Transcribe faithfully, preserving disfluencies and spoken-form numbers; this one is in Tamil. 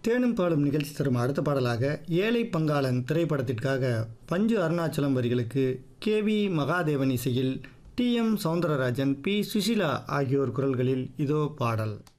தேனும் பாலும் நிகழ்ச்சி தரும் அடுத்த பாடலாக ஏழை பங்காளன் திரைப்படத்திற்காக பஞ்சு அருணாச்சலம் வரிகளுக்கு கே வி மகாதேவன் இசையில் D M Soundararajan B Sushila ஆகியோர் குரல்களில் இதோ பாடல்.